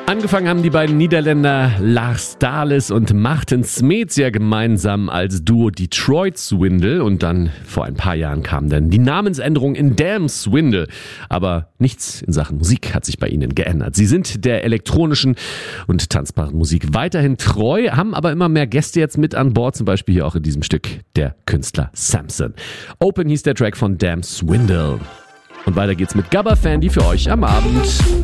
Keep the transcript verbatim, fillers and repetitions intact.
Angefangen haben die beiden Niederländer Lars Dahlis und Martin Smeets ja gemeinsam als Duo Detroit Swindle und dann vor ein paar Jahren kam dann die Namensänderung in Damn Swindle. Aber nichts in Sachen Musik hat sich bei ihnen geändert. Sie sind der elektronischen und tanzbaren Musik weiterhin treu, haben aber immer mehr Gäste jetzt mit an Bord, zum Beispiel hier auch in diesem Stück der Künstler Samson. Open hieß der Track von Damn Swindle. Und weiter geht's mit Gabba Fandy für euch am Abend.